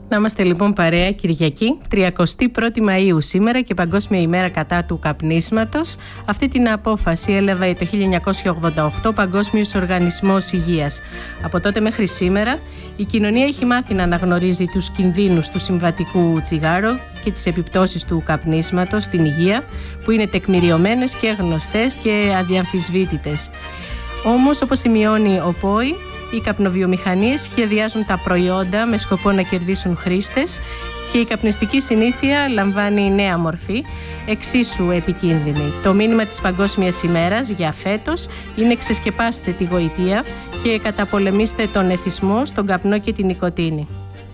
Να είμαστε λοιπόν παρέα Κυριακή, 31η Μαΐου σήμερα και Παγκόσμια ημέρα κατά του καπνίσματος. Αυτή την απόφαση έλαβε το 1988 ο Παγκόσμιος Οργανισμός Υγείας. Από τότε μέχρι σήμερα η κοινωνία έχει μάθει να αναγνωρίζει τους κινδύνους του συμβατικού τσιγάρο και τις επιπτώσεις του καπνίσματος στην υγεία, που είναι τεκμηριωμένες και γνωστές και αδιαμφισβήτητες. Όμως, όπως σημειώνει ο ΠΟΗ, οι καπνοβιομηχανίες σχεδιάζουν τα προϊόντα με σκοπό να κερδίσουν χρήστες και η καπνιστική συνήθεια λαμβάνει νέα μορφή, εξίσου επικίνδυνη. Το μήνυμα της Παγκόσμιας ημέρας για φέτος είναι ξεσκεπάστε τη γοητεία και καταπολεμήστε τον εθισμό στον καπνό και την νοικοτήνη.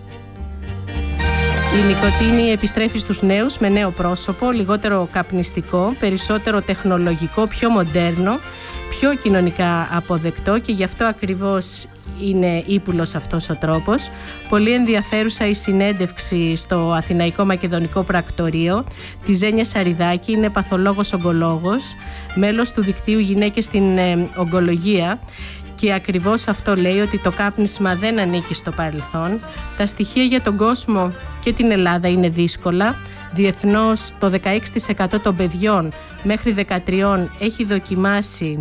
Η νοικοτήνη επιστρέφει στους νέους με νέο πρόσωπο, λιγότερο καπνιστικό, περισσότερο τεχνολογικό, πιο μοντέρνο, πιο κοινωνικά αποδεκτό και γι' αυτό ακριβώς είναι ύπουλος αυτός ο τρόπος. Πολύ ενδιαφέρουσα η συνέντευξη στο Αθηναϊκό Μακεδονικό Πρακτορείο τη Ζένια Σαριδάκη, είναι παθολόγος-ογκολόγος, μέλος του δικτύου Γυναίκες στην Ογκολογία. Και ακριβώς αυτό λέει, ότι το κάπνισμα δεν ανήκει στο παρελθόν. Τα στοιχεία για τον κόσμο και την Ελλάδα είναι δύσκολα. Διεθνώς το 16% των παιδιών μέχρι 13 έχει δοκιμάσει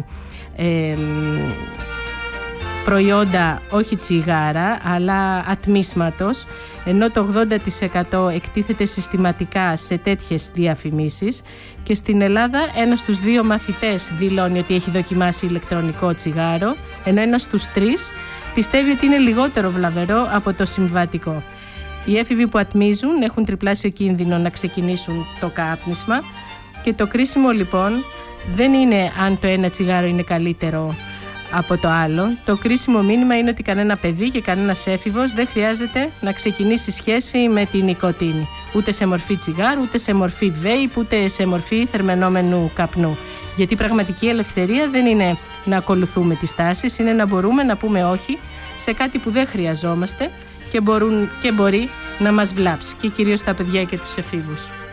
προϊόντα, όχι τσιγάρα, αλλά ατμίσματος, ενώ το 80% εκτίθεται συστηματικά σε τέτοιες διαφημίσεις και στην Ελλάδα 1 στους 2 μαθητές δηλώνει ότι έχει δοκιμάσει ηλεκτρονικό τσιγάρο, ενώ 1 στους 3 πιστεύει ότι είναι λιγότερο βλαβερό από το συμβατικό. Οι έφηβοι που ατμίζουν έχουν τριπλάσιο κίνδυνο να ξεκινήσουν το κάπνισμα και το κρίσιμο λοιπόν δεν είναι αν το ένα τσιγάρο είναι καλύτερο από το άλλο. Το κρίσιμο μήνυμα είναι ότι κανένα παιδί και κανένας έφηβος δεν χρειάζεται να ξεκινήσει σχέση με την νοικοτήνη. Ούτε σε μορφή τσιγάρου, ούτε σε μορφή vape, ούτε σε μορφή θερμαινόμενου καπνού. Γιατί η πραγματική ελευθερία δεν είναι να ακολουθούμε τις τάσεις, είναι να μπορούμε να πούμε όχι σε κάτι που δεν χρειαζόμαστε και μπορεί να μας βλάψει, και κυρίως τα παιδιά και τους εφήβους.